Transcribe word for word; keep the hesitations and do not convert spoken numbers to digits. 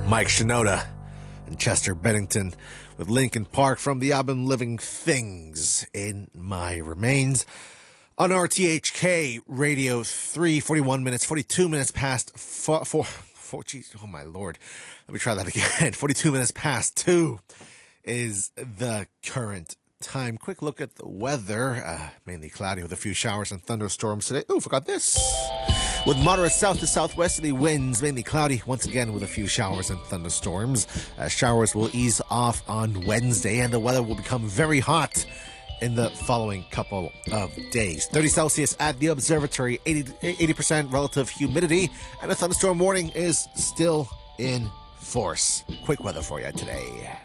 Mike Shinoda and Chester Bennington with Linkin Park from the album Living Things in My Remains. On R T H K Radio three, forty-one minutes, forty-two minutes past four, four, four geez, oh my lord. Let me try that again. forty-two minutes past two is the current time. Quick look at the weather. Uh, mainly cloudy with a few showers and thunderstorms today. Oh, forgot this. With moderate south to southwesterly winds, mainly cloudy, once again with a few showers and thunderstorms. Uh, showers will ease off on Wednesday, and the weather will become very hot in the following couple of days. thirty Celsius at the observatory, eighty percent relative humidity, and a thunderstorm warning is still in force. Quick weather for you today.